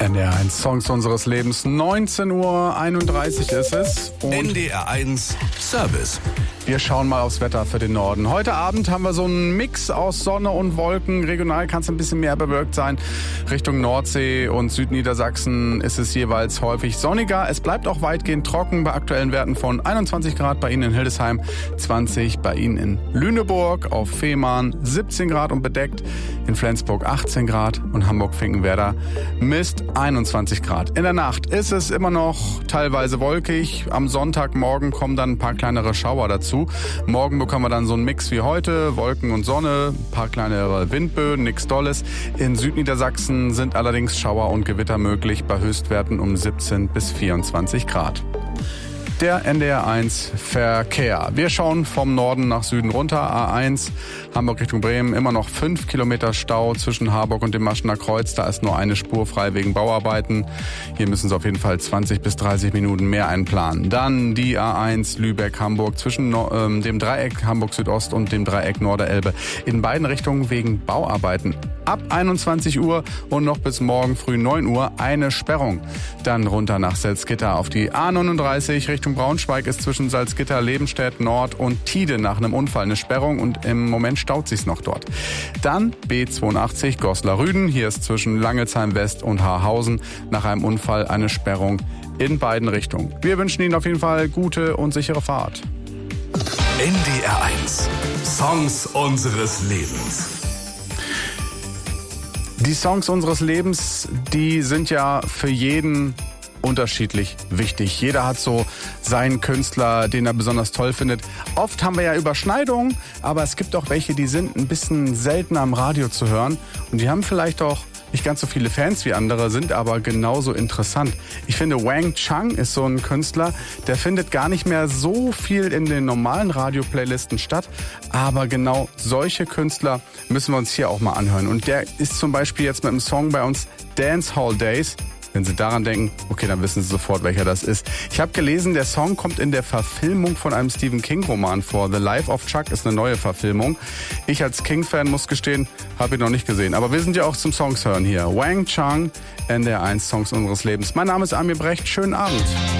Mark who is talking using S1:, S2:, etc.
S1: NDR1 Songs unseres Lebens. 19:31 Uhr ist es. Und
S2: NDR1 Service.
S1: wir schauen mal aufs Wetter für den Norden. Heute Abend haben wir so einen Mix aus Sonne und Wolken. Regional kann es ein bisschen mehr bewölkt sein. Richtung Nordsee und Südniedersachsen ist es jeweils häufig sonniger. Es bleibt auch weitgehend trocken bei aktuellen Werten von 21 Grad bei Ihnen in Hildesheim, 20 bei Ihnen in Lüneburg, auf Fehmarn 17 Grad und bedeckt, in Flensburg 18 Grad und Hamburg-Finkenwerder misst 21 Grad. In der Nacht ist es immer noch teilweise wolkig. Am Sonntagmorgen kommen dann ein paar kleinere Schauer dazu. Morgen bekommen wir dann so einen Mix wie heute, Wolken und Sonne, ein paar kleinere Windböen, nichts Dolles. In Südniedersachsen sind allerdings Schauer und Gewitter möglich bei Höchstwerten um 17 bis 24 Grad. Der NDR1 Verkehr. Wir schauen vom Norden nach Süden runter. A1 Hamburg Richtung Bremen, immer noch 5 Kilometer Stau zwischen Harburg und dem Maschener Kreuz. Da ist nur eine Spur frei wegen Bauarbeiten. Hier müssen Sie auf jeden Fall 20 bis 30 Minuten mehr einplanen. Dann die A1 Lübeck-Hamburg zwischen dem Dreieck Hamburg Südost und dem Dreieck Norderelbe. In beiden Richtungen wegen Bauarbeiten. Ab 21 Uhr und noch bis morgen früh 9 Uhr eine Sperrung. Dann runter nach Salzgitter auf die A39 Richtung Braunschweig ist zwischen Salzgitter, Lebenstedt, Nord und Tide nach einem Unfall eine Sperrung und im Moment staut sich's noch dort. Dann B82 Goslar-Rüden. Hier ist zwischen Langelsheim West und Haarhausen nach einem Unfall eine Sperrung in beiden Richtungen. Wir wünschen Ihnen auf jeden Fall gute und sichere Fahrt.
S2: NDR1 Songs unseres Lebens.
S1: Die Songs unseres Lebens, die sind ja für jeden unterschiedlich wichtig. Jeder hat so seinen Künstler, den er besonders toll findet. Oft haben wir ja Überschneidungen, aber es gibt auch welche, die sind ein bisschen seltener am Radio zu hören und die haben vielleicht auch nicht ganz so viele Fans wie andere, sind aber genauso interessant. Ich finde, Wang Chung ist so ein Künstler, der findet gar nicht mehr so viel in den normalen Radio-Playlisten statt, aber genau solche Künstler müssen wir uns hier auch mal anhören. Und der ist zum Beispiel jetzt mit einem Song bei uns, Dancehall Days. Wenn Sie daran denken, okay, dann wissen Sie sofort, welcher das ist. Ich habe gelesen, der Song kommt in der Verfilmung von einem Stephen King-Roman vor. The Life of Chuck ist eine neue Verfilmung. Ich als King-Fan muss gestehen, habe ihn noch nicht gesehen. Aber wir sind ja auch zum Songs hören hier. Wang Chung, NDR1 Songs unseres Lebens. Mein Name ist Amir Brecht. Schönen Abend.